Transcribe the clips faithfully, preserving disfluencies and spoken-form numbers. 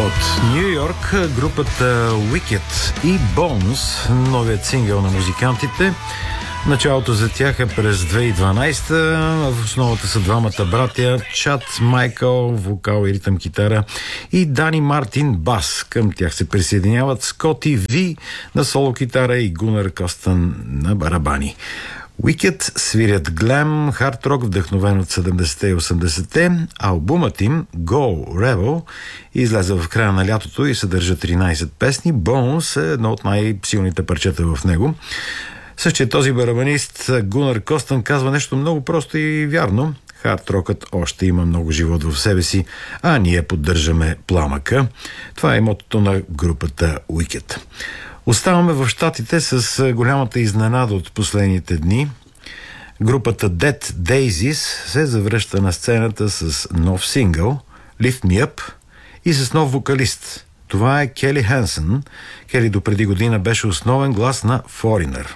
От Ню Йорк групата Wicked и Bones, новият сингъл на музикантите. Началото за тях е през две хиляди и дванадесета. В основата са двамата братя Чад Майкъл, вокал и ритъм китара, и Дани Мартин, бас. Към тях се присъединяват Скоти Ви на соло китара и Гунар Костън на барабани. Wicked свирят глем, хард рок, вдъхновен от седемдесетте и осемдесетте. Албумът им Go Rebel излезе в края на лятото и съдържа тринадесет песни. Bones е едно от най-силните парчета в него. Същия този барабанист Гунар Костън казва нещо много просто и вярно. Хард рокът още има много живот в себе си, а ние поддържаме пламъка. Това е мотото на групата Wicked. Оставаме в щатите с голямата изненада от последните дни. Групата Dead Daisies се завръща на сцената с нов сингъл Lift Me Up и с нов вокалист. Това е Кели Хансън. Кели допреди година беше основен глас на Foreigner.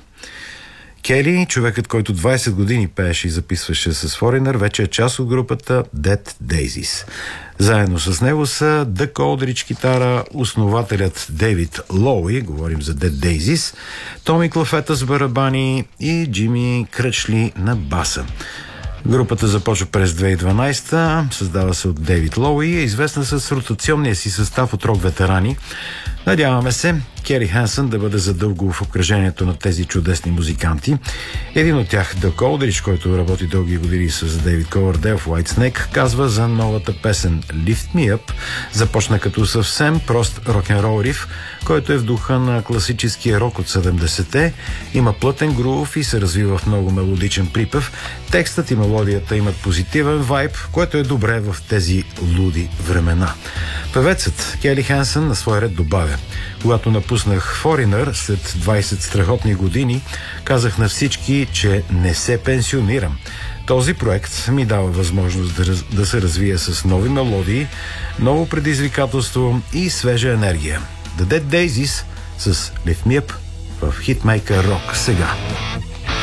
Кели, човекът, който двадесет години пееше и записваше с Foreigner, вече е част от групата Dead Daisies. Заедно с него са The Coldridge китара, основателят Дейвид Лоуи, говорим за Dead Daisies, Томи Клафета с барабани и Джими Кръчли на баса. Групата започва през две хиляди и дванадесета, създава се от Дейвид Лоуи и е известна с ротационния си състав от рок-ветерани. Надяваме се Кели Хансън да бъде задълго в обкръжението на тези чудесни музиканти. Един от тях, The Coldridge, който работи дълги години с Дейвид Ковардел в Whitesnake, казва за новата песен Lift Me Up. Започна като съвсем прост рок-н-рол риф, който е в духа на класическия рок от седемдесетте. Има плътен грув и се развива в много мелодичен припев. Текстът и мелодията имат позитивен вайб, което е добре в тези луди времена. Певецът Кели Хансън на свой ред добавя: когато напуснах Foreigner след двадесет страхотни години, казах на всички, че не се пенсионирам. Този проект ми дава възможност да, раз, да се развия с нови мелодии, ново предизвикателство и свежа енергия. The Dead Daisies с Lift Me Up в Hitmaker Rock сега.